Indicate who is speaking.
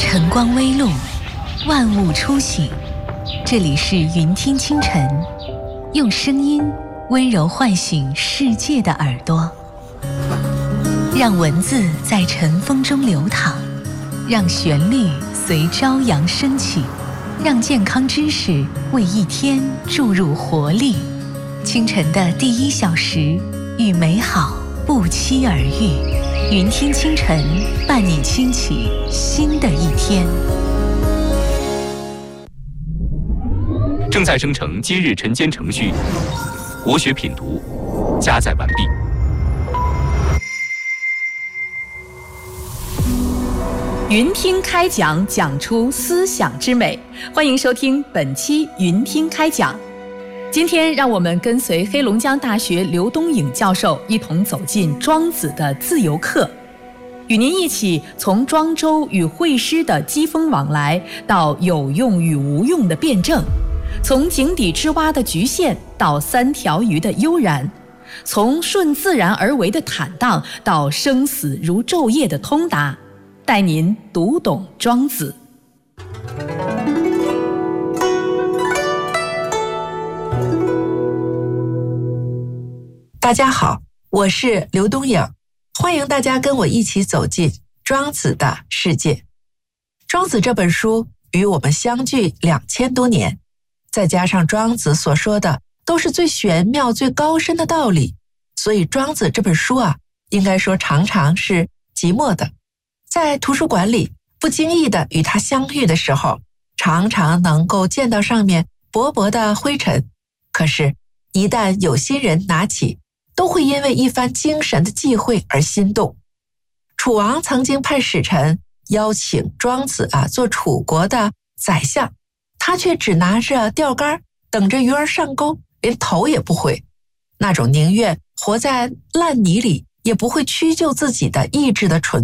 Speaker 1: 晨光微露，万物初醒。这里是云听清晨，用声音温柔唤醒世界的耳朵，让文字在晨风中流淌，让旋律随朝阳升起，让健康知识为一天注入活力。清晨的第1小时，与美好不期而遇。云听清晨，伴你轻启新的一天。
Speaker 2: 正在生成今日晨间程序，国学品读加载完毕。
Speaker 3: 云听开讲，讲出思想之美。欢迎收听本期云听开讲。今天让我们跟随黑龙江大学刘东颖教授一同走进庄子的自由课，与您一起从庄周与惠施的机锋往来，到有用与无用的辩证，从井底之蛙的局限到3条鱼的悠然，从顺自然而为的坦荡到生死如昼夜的通达，带您读懂庄子。
Speaker 4: 大家好，我是刘东颖，欢迎大家跟我一起走进庄子的世界。庄子这本书与我们相距2000多年，再加上庄子所说的都是最玄妙最高深的道理，所以庄子这本书应该说常常是寂寞的。在图书馆里不经意的与它相遇的时候，常常能够见到上面薄薄的灰尘，可是一旦有心人拿起，都会因为一番精神的际会而心动。楚王曾经派使臣邀请庄子做楚国的宰相，他却只拿着钓竿等着鱼儿上钩，连头也不回，那种宁愿活在烂泥里也不会屈就自己的意志的纯